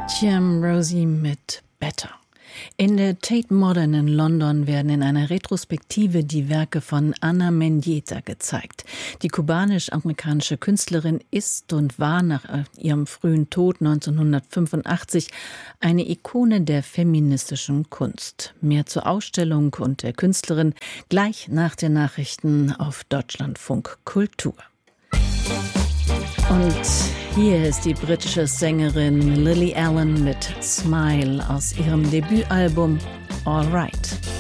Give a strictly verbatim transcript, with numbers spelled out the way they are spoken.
Jam Rosie mit Better. In der Tate Modern in London werden in einer Retrospektive die Werke von Ana Mendieta gezeigt. Die kubanisch-amerikanische Künstlerin ist und war nach ihrem frühen Tod neunzehnhundertfünfundachtzig eine Ikone der feministischen Kunst. Mehr zur Ausstellung und der Künstlerin gleich nach den Nachrichten auf Deutschlandfunk Kultur. Und hier ist die britische Sängerin Lily Allen mit Smile aus ihrem Debütalbum All Right.